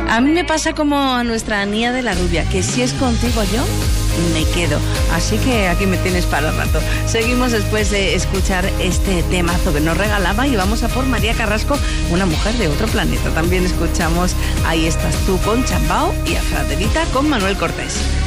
A mí me pasa como a nuestra Ania de la Rubia, que si es contigo yo, me quedo. Así que aquí me tienes para el rato. Seguimos después de escuchar este temazo que nos regalaba y vamos a por María Carrasco, una mujer de otro planeta. También escuchamos Ahí estás tú con Chambao y a Fraterita con Manuel Cortés.